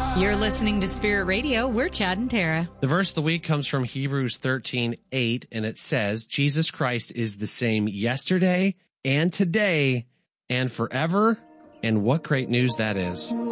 You're listening to Spirit Radio. We're Chad and Tara. The verse of the week comes from Hebrews 13:8, and it says, Jesus Christ is the same yesterday and today and forever. And what great news that is.